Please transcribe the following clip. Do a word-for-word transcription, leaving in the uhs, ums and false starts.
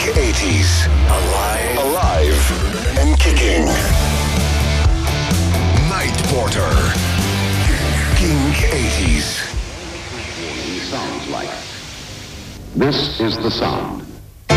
eighties. Alive. Alive and kicking. Night Porter. Kink eighties. Sounds like. This is the sound